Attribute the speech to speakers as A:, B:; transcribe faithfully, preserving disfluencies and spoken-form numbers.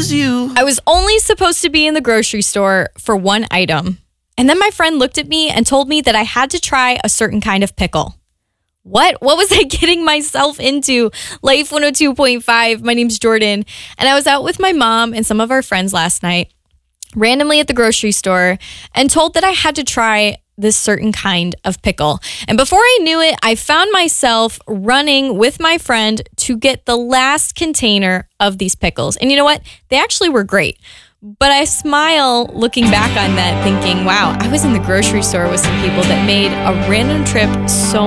A: Excuse you.
B: I was only supposed to be in the grocery store for one item. And then my friend looked at me and told me that I had to try a certain kind of pickle. What? What was I getting myself into? Life one oh two point five. My name's Jordan. And I was out with my mom and some of our friends last night, randomly at the grocery store, and told that I had to try this certain kind of pickle. And before I knew it, I found myself running with my friend to get the last container of these pickles. And you know what? They actually were great. But I smile looking back on that thinking, wow, I was in the grocery store with some people that made a random trip so